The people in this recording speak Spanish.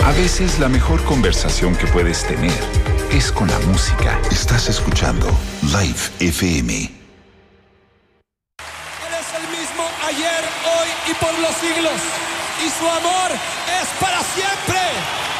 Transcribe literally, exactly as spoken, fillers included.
A veces la mejor conversación que puedes tener es con la música. Estás escuchando Live F M. Él es el mismo ayer, hoy y por los siglos. Y su amor es para siempre.